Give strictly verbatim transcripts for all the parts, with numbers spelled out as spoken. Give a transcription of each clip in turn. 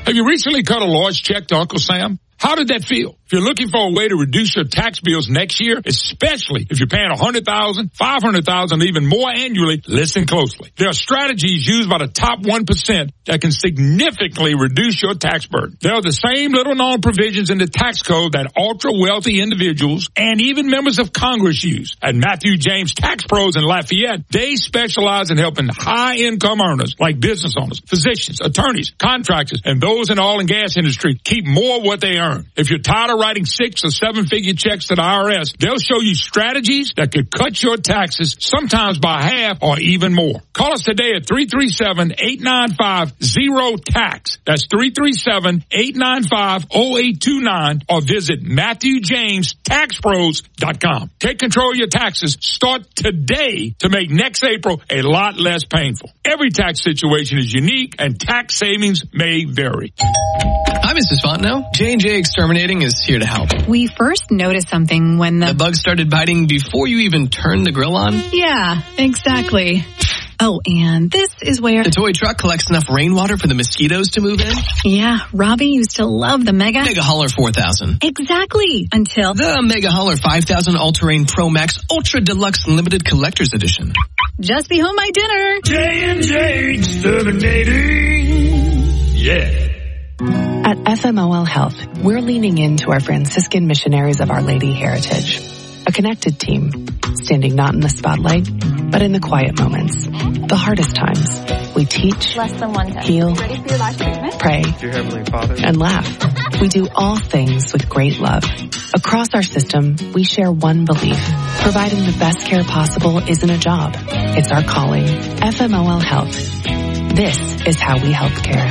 Have you recently cut a large check to Uncle Sam? How did that feel? If you're looking for a way to reduce your tax bills next year, especially if you're paying one hundred thousand dollars, five hundred thousand dollars, even more annually, listen closely. There are strategies used by the top one percent that can significantly reduce your tax burden. There are the same little-known provisions in the tax code that ultra-wealthy individuals and even members of Congress use. At Matthew James Tax Pros in Lafayette, they specialize in helping high-income earners like business owners, physicians, attorneys, contractors, and those in the oil and gas industry keep more of what they earn. If you're tired of writing six or seven figure checks to the I R S, they'll show you strategies that could cut your taxes sometimes by half or even more. Call us today at three three seven, eight nine five, zero tax. That's three three seven, eight nine five, zero eight two nine or visit Matthew James Tax Pros dot com. Take control of your taxes. Start today to make next April a lot less painful. Every tax situation is unique and tax savings may vary. Hi, Missus Fontenot. J and J Exterminating is here to help. We first noticed something when the... The bugs started biting before you even turned the grill on? Yeah, exactly. Oh, and this is where... The toy truck collects enough rainwater for the mosquitoes to move in? Yeah, Robbie used to love the Mega... Mega Hauler four thousand. Exactly, until... The Mega Hauler five thousand All-Terrain Pro Max Ultra Deluxe Limited Collector's Edition. Just be home my dinner. J and J Exterminating. Yeah. At F M O L Health, we're leaning into our Franciscan missionaries of Our Lady heritage. A connected team, standing not in the spotlight, but in the quiet moments. The hardest times. We teach, Less than one heal, Ready for your life treatment? pray, Dear Heavenly Father, and laugh. We do all things with great love. Across our system, we share one belief. Providing the best care possible isn't a job. It's our calling. F M O L Health. This is how we help care.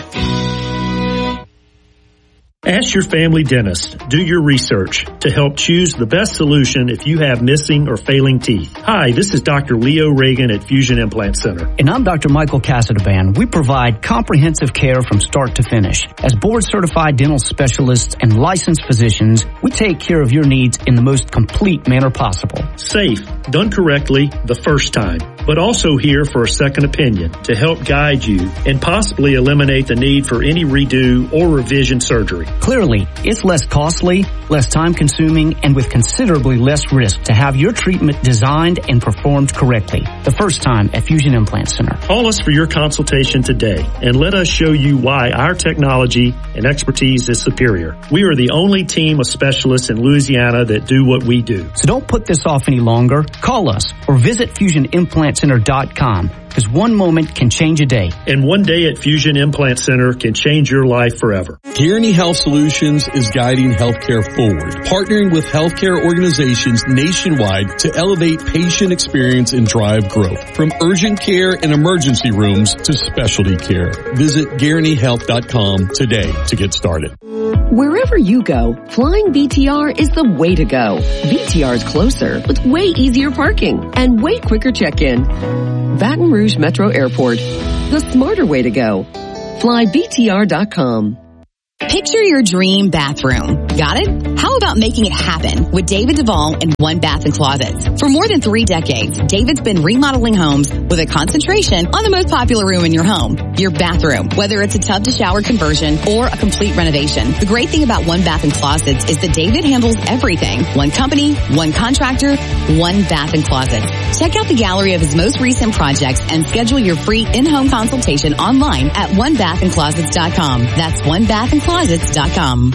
Ask your family dentist. Do your research to help choose the best solution if you have missing or failing teeth. Hi, this is Doctor Leo Reagan at Fusion Implant Center. And I'm Doctor Michael Casadaband. We provide comprehensive care from start to finish. As board-certified dental specialists and licensed physicians, we take care of your needs in the most complete manner possible. Safe, done correctly the first time, but also here for a second opinion to help guide you and possibly eliminate the need for any redo or revision surgery. Clearly, it's less costly, less time-consuming, and with considerably less risk to have your treatment designed and performed correctly. The first time at Fusion Implant Center. Call us for your consultation today and let us show you why our technology and expertise is superior. We are the only team of specialists in Louisiana that do what we do. So don't put this off any longer. Call us or visit fusion implant center dot com. Because one moment can change a day. And one day at Fusion Implant Center can change your life forever. Guarany Health Solutions is guiding healthcare forward, partnering with healthcare organizations nationwide to elevate patient experience and drive growth. From urgent care and emergency rooms to specialty care. Visit guarany health dot com today to get started. Wherever you go, flying B T R is the way to go. B T R is closer with way easier parking and way quicker check-in. Baton Rouge Metro Airport, the smarter way to go. Fly B T R dot com. Picture your dream bathroom. Got it? How about making it happen with David Duvall and One Bath and Closets? For more than three decades, David's been remodeling homes with a concentration on the most popular room in your home, your bathroom. Whether it's a tub to shower conversion or a complete renovation, the great thing about One Bath and Closets is that David handles everything. One company, one contractor, One Bath and Closets. Check out the gallery of his most recent projects and schedule your free in-home consultation online at one bath and closets dot com. That's one bath and closets dot com.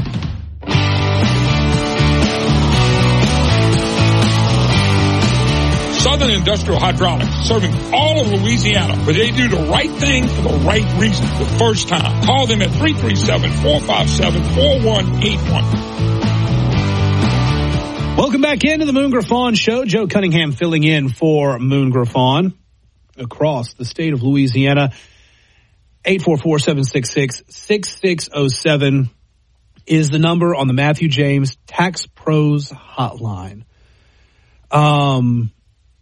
Southern Industrial Hydraulics, serving all of Louisiana, where they do the right thing for the right reason the first time. Call them at three three seven, four five seven, four one eight one. Welcome back into the Moon Griffon Show. Joe Cunningham filling in for Moon Griffon across the state of Louisiana. eight four four, seven six six, six six zero seven is the number on the Matthew James Tax Pros hotline. Um,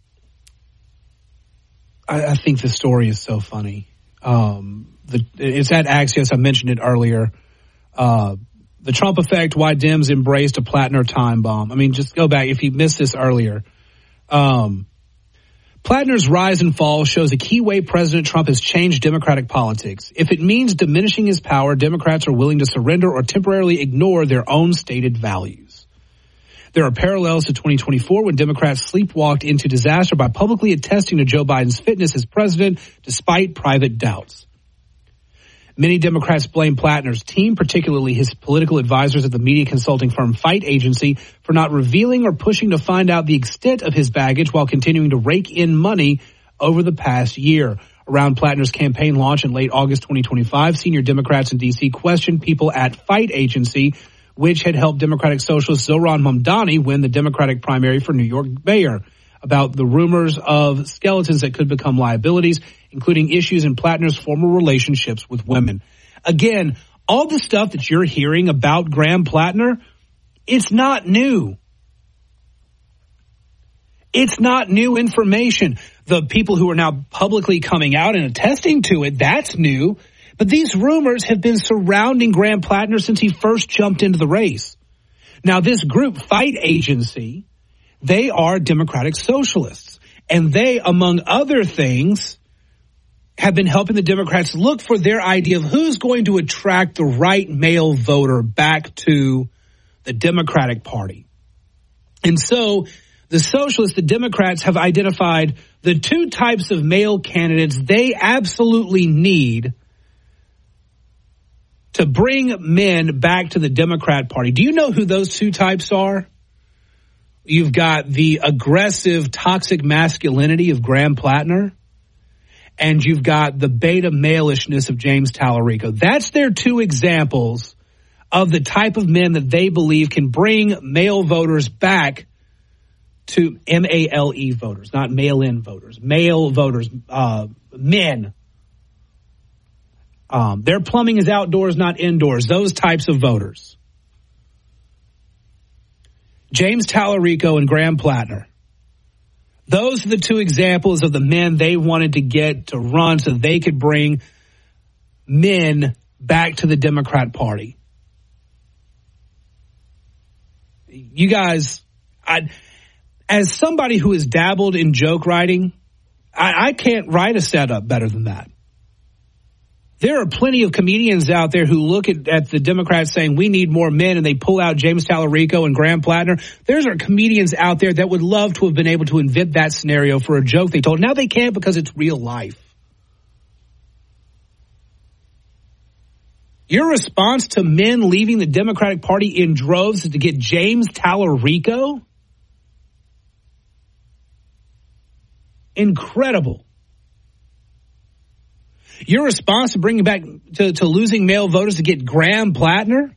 I, I think the story is so funny. Um, the, it's at Axios. I mentioned it earlier. Uh, the Trump effect, why Dems embraced a Plattner time bomb. I mean, just go back. If you missed this earlier, um, Plattner's rise and fall shows a key way President Trump has changed Democratic politics. If it means diminishing his power, Democrats are willing to surrender or temporarily ignore their own stated values. There are parallels to twenty twenty-four when Democrats sleepwalked into disaster by publicly attesting to Joe Biden's fitness as president despite private doubts. Many Democrats blame Plattner's team, particularly his political advisors at the media consulting firm Fight Agency, for not revealing or pushing to find out the extent of his baggage while continuing to rake in money over the past year. Around Plattner's campaign launch in late August twenty twenty-five, senior Democrats in D C questioned people at Fight Agency, which had helped Democratic socialist Zohran Mamdani win the Democratic primary for New York mayor, about the rumors of skeletons that could become liabilities, including issues in Plattner's former relationships with women. Again, all the stuff that you're hearing about Graham Plattner, it's not new. It's not new information. The people who are now publicly coming out and attesting to it, that's new. But these rumors have been surrounding Graham Plattner since he first jumped into the race. Now, this group, Fight Agency, they are Democratic socialists. And they, among other things, have been helping the Democrats look for their idea of who's going to attract the right male voter back to the Democratic Party. And so the socialists, the Democrats, have identified the two types of male candidates they absolutely need to bring men back to the Democrat Party. Do you know who those two types are? You've got the aggressive, toxic masculinity of Graham Plattner, and you've got the beta maleishness of James Tallarico. That's their two examples of the type of men that they believe can bring male voters back to M A L E voters, not mail-in voters, male voters, uh, men. Um, their plumbing is outdoors, not indoors, those types of voters. James Tallarico and Graham Plattner. Those are the two examples of the men they wanted to get to run so they could bring men back to the Democrat Party. You guys, I, as somebody who has dabbled in joke writing, I, I can't write a setup better than that. There are plenty of comedians out there who look at, at the Democrats saying we need more men, and they pull out James Tallarico and Graham Plattner. There's are comedians out there that would love to have been able to invent that scenario for a joke they told. Now they can't because it's real life. Your response to men leaving the Democratic Party in droves is to get James Tallarico? Incredible. Your response to bringing back to, to losing male voters to get Graham Plattner?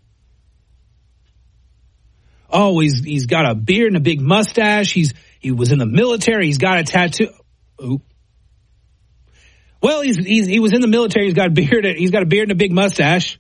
Oh, he's he's got a beard and a big mustache. He's he was in the military. He's got a tattoo. Ooh. Well, he's, he's he was in the military. He's got a beard. He's got a beard and a big mustache.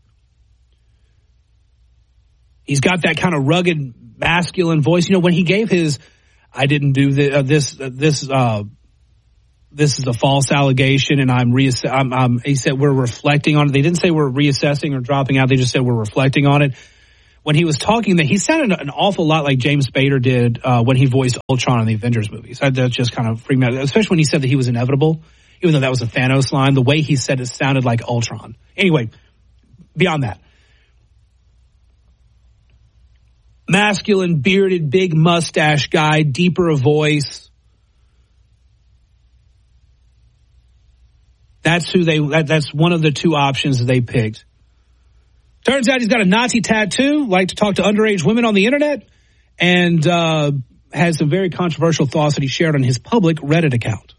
He's got that kind of rugged, masculine voice. You know, when he gave his, I didn't do the, uh, this uh, this. Uh, This is a false allegation, and I'm, reass- I'm, I'm he said we're reflecting on it. They didn't say we're reassessing or dropping out. They just said we're reflecting on it. When he was talking, that he sounded an awful lot like James Spader did uh, when he voiced Ultron in the Avengers movies. That, that just kind of freaked me out, especially when he said that he was inevitable, even though that was a Thanos line. The way he said it sounded like Ultron. Anyway, beyond that. Masculine, bearded, big mustache guy, deeper a voice. That's who they, that, that's one of the two options that they picked. Turns out he's got a Nazi tattoo, like to talk to underage women on the internet, and uh, has some very controversial thoughts that he shared on his public Reddit account.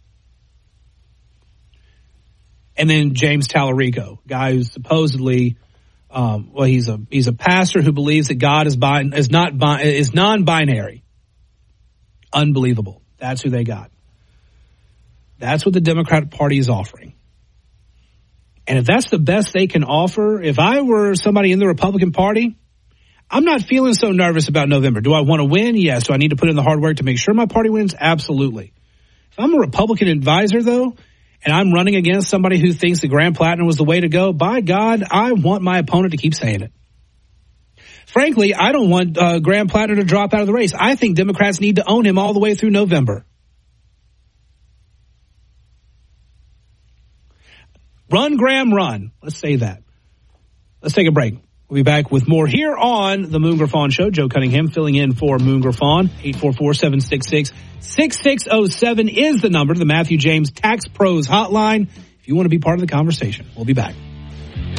And then James Tallarico, guy who's supposedly, um, well, he's a he's a pastor who believes that God is bi- is not bi- is non-binary. Unbelievable. That's who they got. That's what the Democratic Party is offering. And if that's the best they can offer, if I were somebody in the Republican Party, I'm not feeling so nervous about November. Do I want to win? Yes. Do I need to put in the hard work to make sure my party wins? Absolutely. If I'm a Republican advisor, though, and I'm running against somebody who thinks that Graham Plattner was the way to go, by God, I want my opponent to keep saying it. Frankly, I don't want uh, Graham Plattner to drop out of the race. I think Democrats need to own him all the way through November. Run, Graham, run. Let's say that. Let's take a break. We'll be back with more here on the Moon Griffon Show. Joe Cunningham filling in for Moon Griffon. eight four four, seven six six, six six zero seven is the number to the Matthew James Tax Pros Hotline if you want to be part of the conversation. We'll be back.